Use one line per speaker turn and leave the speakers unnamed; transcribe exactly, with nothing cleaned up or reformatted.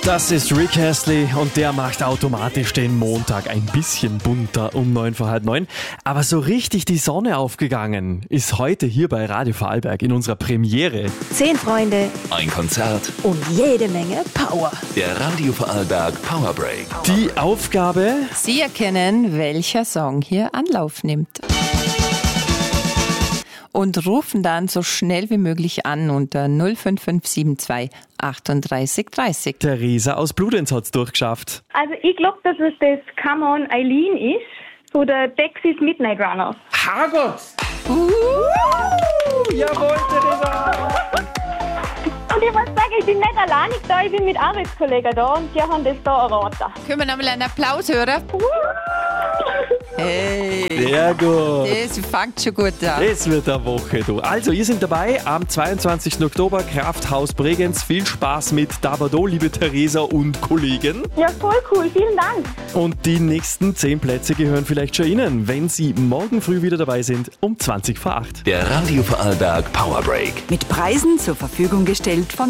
Das ist Rick Astley und der macht automatisch den Montag ein bisschen bunter um neun vor halb neun. Aber so richtig die Sonne aufgegangen ist heute hier bei Radio Vorarlberg in unserer Premiere.
Zehn Freunde
Ein Konzert.
und jede Menge Power.
Der Radio Vorarlberg Power Break.
Die Aufgabe,
Sie erkennen, welcher Song hier Anlauf nimmt. Und rufen dann so schnell wie möglich an unter null fünf fünf sieben zwei achtunddreißig dreißig.
Theresa aus Bludenz hat's durchgeschafft.
Also ich glaube, dass es das Come On Eileen ist, von der Dexys Midnight Runners.
Herrgott! Uh, jawohl, Theresa!
Und ich muss sagen, ich bin nicht alleinig da, ich bin mit Arbeitskollegen da und die haben das da erraten.
Können wir nochmal einen Applaus hören? Hey,
Sehr gut.
das fängt schon gut an.
Es wird eine Woche, du. Also, ihr seid dabei am zweiundzwanzigsten Oktober, Krafthaus Bregenz. Viel Spaß mit Dabado, liebe Theresa und Kollegen.
Ja, voll cool, vielen Dank.
Und die nächsten zehn Plätze gehören vielleicht schon Ihnen, wenn Sie morgen früh wieder dabei sind, um zwanzig vor acht.
Der Radio Vorarlberg Power Break.
Mit Preisen zur Verfügung gestellt von